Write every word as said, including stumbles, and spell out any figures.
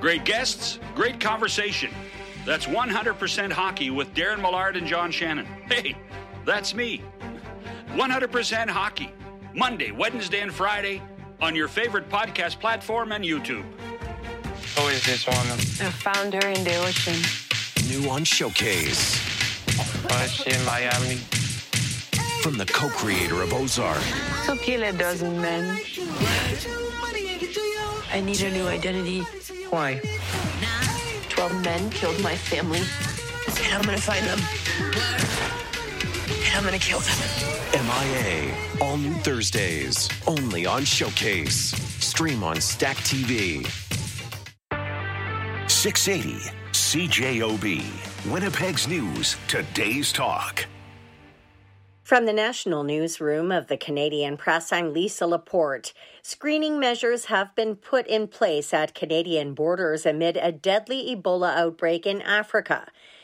Great guests, great conversation. That's one hundred percent Hockey with Darren Millard and John Shannon. Hey, that's me. one hundred percent Hockey, Monday, Wednesday, and Friday on your favorite podcast platform and YouTube. Who is this one? A founder in the ocean. New on Showcase. Oh, is she in Miami? From the co-creator of Ozark. So kill a dozen men. I need a new identity. Why? Twelve men killed my family. And I'm gonna find them. And I'm gonna kill them. M I A. All new Thursdays. Only on Showcase. Stream on Stack T V. six eighty C J O B. Winnipeg's News. Today's Talk. From the National Newsroom of the Canadian Press, I'm Lisa Laporte. Screening measures have been put in place at Canadian borders amid a deadly Ebola outbreak in Africa.